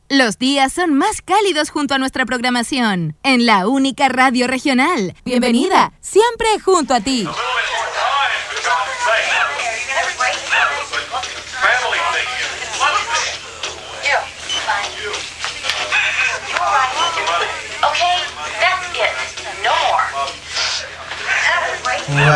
Los días son más cálidos junto a nuestra programación. En la única radio regional. Bienvenida, siempre junto a ti. Okay, that's it. No more.